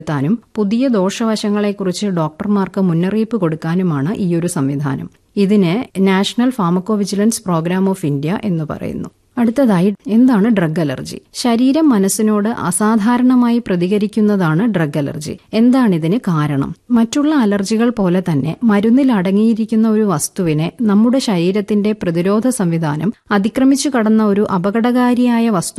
ത്താനും പുതിയ ദോഷവശങ്ങളെക്കുറിച്ച് ഡോക്ടർമാർക്ക് മുന്നറിയിപ്പ് കൊടുക്കാനുമാണ് ഈയൊരു സംവിധാനം. ഇതിന് national pharmacovigilance programme of India എന്ന് പറയുന്നു. അടുത്തതായി, എന്താണ് ഡ്രഗ് അലർജി? ശരീരം മനസ്സിനോട് അസാധാരണമായി പ്രതികരിക്കുന്നതാണ് ഡ്രഗ് അലർജി. എന്താണിതിന് കാരണം? മറ്റുള്ള അലർജികൾ പോലെ തന്നെ മരുന്നിൽ അടങ്ങിയിരിക്കുന്ന ഒരു വസ്തുവിനെ നമ്മുടെ ശരീരത്തിന്റെ പ്രതിരോധ സംവിധാനം അതിക്രമിച്ചു കടന്ന ഒരു അപകടകാരിയായ വസ്തു